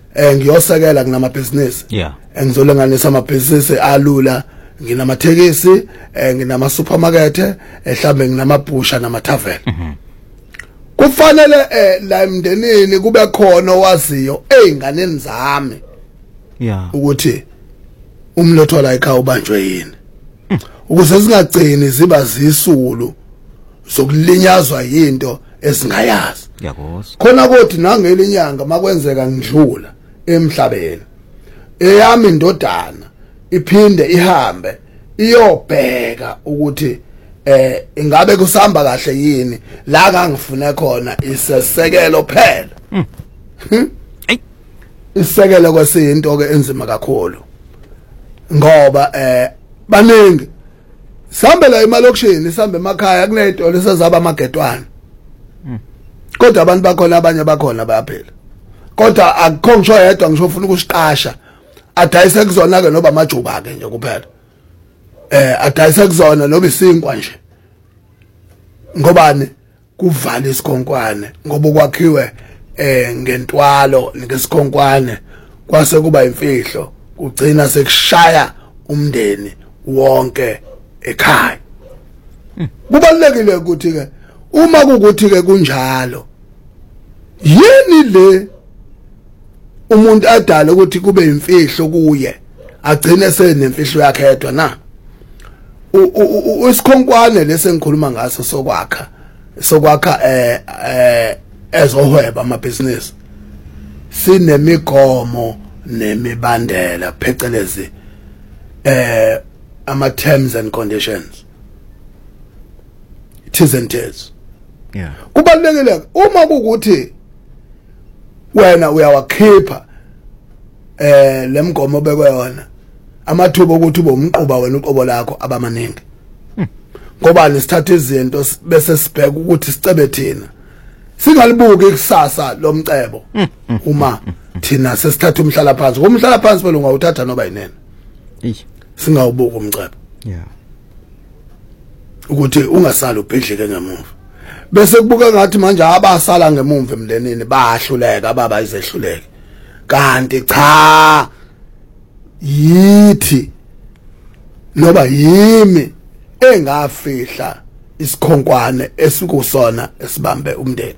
ngiyosekela kunamabhizinisi yeah engizolenganisa amabhizinisi alula nginamathekisi nginama supermarket mhlambe nginamabhusha namatavern kufanele la emndenini kube khona owaziyo einganeni zami yeah ukuthi umlotho la ekhaya ubanjwe yini ukuze singagcini ziba zisulu sokulinyazwa into esingayazi yakosi khona kodwa nangelinyanga makwenzeka ngidlula emhlabeni eyami indodana iphinde ihambe iyobheka ukuthi ingabe kusamba kahle yini la ngangifune khona isesekelo phela isekelo kwesiyinto ke enzima kakhulu ngoba baningi sambe la emalokishini sambe emakhaya kunezitolo esezaba amagedwana kodwa abantu bakhona abanye bakhona bayaphela kodwa akukho ngisho yedwa ngisho ufuna ukusiqasha adayise kuzona ke noba amajuba ke nje kuphela adayise kuzona noba isinkwa nje ngobani kuvala isikhonkwane ngoba kwakhiwe ngentwalo ngesikhonkwane kwase kuba imfihlo kugcina sekushaya umndeni wonke ekhaya kubalekile ukuthi ke uma kukuthi ke kunjalo yini le umuntu adala ukuthi kube imfihlo kuye agcine senemfihlo yakhe yedwa na isikhonkwane lesengikhuluma ngaso sokwakha ezohweba amabhizinisi sinemigomo nemibandela phecelezi ama terms and conditions T's and T's yeah kubalekile uma kukuthi wena uyawakhipha lemgomo obekwe yona amathuba ukuthi ube umquba wena uqobo lakho abamaningi ngoba nisithatha izinto bese sibheka ukuthi sicebe thina singalibuki ikusasa lomcebo uma thina sesithatha umhlala phansi umhlala phansi phela ungawuthatha noba yinene singawubuka umcebo yeah ukuthi ungasali ubhidlike ngemuva bese kubuka ngathi manje abasala ngemuva emndenini bayahluleka baba izehluleke kanti cha yithi noba yimi engafihla isikhonkwane esikusona esibambe umndeni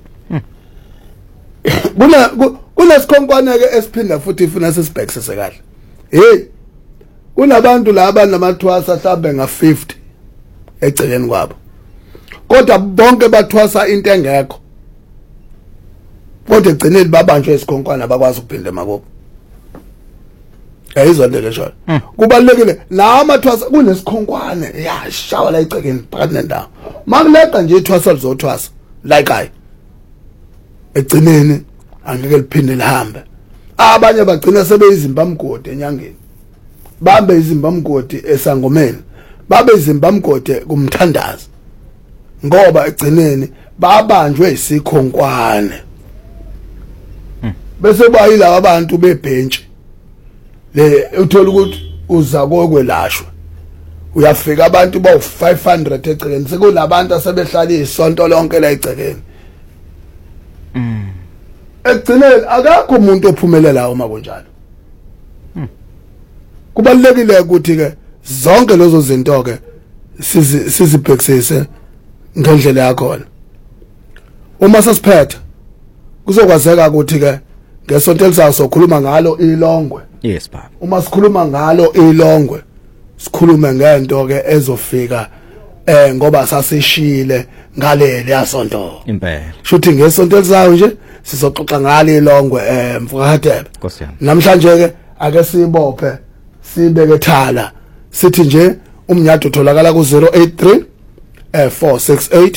kunesikhonkwane ke esiphinda futhi ifuna sisibhekisise kahle hey kunabantu laba namathwasa mhlambe nga50 eceleni kwabo kodwa bonke bathwasa into engekho kodwa egcineni babanjwe isikhonkwane abakwazi ukuphinda emakubo ayizonto lesho kubalekile la amathwasa kunesikhonkwane yashawa la icekeni phakathi nendawo makuleqa nje ithwasa lizothwasa like I egcineni angeke liphinde lihambe abanye bagcina sebeyizimbamgodi enyangeni babe izimbamgodi esangomeni babe izimbamgodi kumthandazo ngoba egcineni babanjwe isikhonkwane bese bayilabo abantu bebhentshi le uthola ukuthi uza kokwelashwa uyafika abantu bawu500 eceleni sekulabantu asebehlala isonto lonke la icekeni egcineni akakho umuntu ophumelela uma kunjalo kubalekile ukuthi ke zonke lezo zinto ke sizibhekisise ngendlela yakhona uma sasiphetha kuzokwazeka ukuthi ke ngesonto elizayo sokhuluma ngalo ilongwe yes baba uma sikhuluma ngalo ilongwe sikhulume ngento ke ezofika ngoba sasishile ngaleli yasonto impela shuthi ngesonto elizayo nje sizoxoxa ngalo ilongwe mfukadebe Nkosi yami namhlanje ke ake sibophe sibeke thala sithi nje umnyado utholakala ku 083 468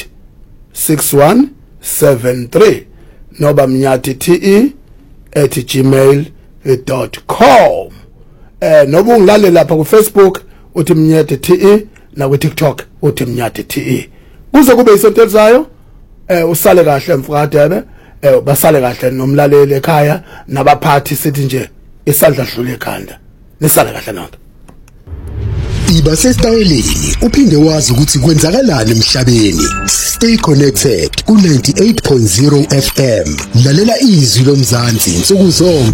6173 noba mnyati te@gmail.com noba ungilale lapha ku Facebook uthi mnyati te na ku TikTok uthi mnyati te kuze kube isonto elizayo usale kahle mfukadebe basale kahle nomlaleli ekhaya nabaphathi sithi nje isandla dlule ekhanda nisale kahle nonke iba sesitayeleni uphinde wazi ukuthi kwenzakalani emhlabeni. Stay connected ku 98.0 FM. Lalela izwi lomzansi insuku zonke.